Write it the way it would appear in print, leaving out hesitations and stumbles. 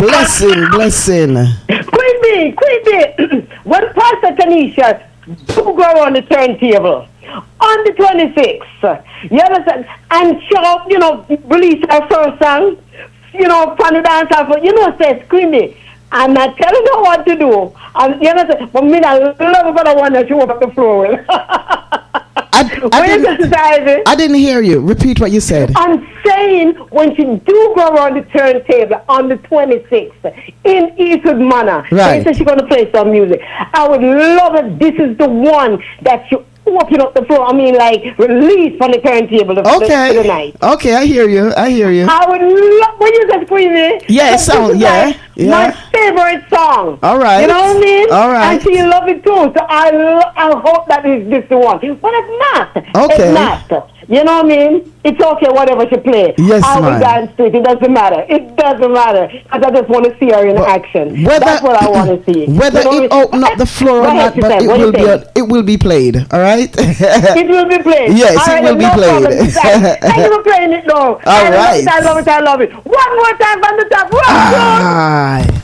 Blessing. Queen bee. When Pastor Tanisha do go on the turntable on the 26th, you understand? And she, release her first song, from the dance hall, says Queen Bee. I'm not telling her what to do. And you understand? But me, I love it, but I want to show up at the floor with. I didn't hear you. Repeat what you said. I'm saying when she do go around the turntable on the 26th in Eastwood Manor, right. She said she's going to play some music. I would love it. This is the one that you open up the floor. I mean, like, release from the turntable for the night. Okay, I hear you. I would love when you said Queenie. Yeah, my favorite song. All right. You know what I mean? All right. And she love it too. So I hope that is this the one. But it's not. Okay. It's not. You know what I mean? It's okay, whatever she play. Yes, I will dance to it. It doesn't matter. Because I just want to see her in action. That's what I want to see. Whether it open up the floor or not, but it will be played. All right? It will be played. Yes, it will be played. Thank you for playing it, though. All right. I love it. One more time from the top.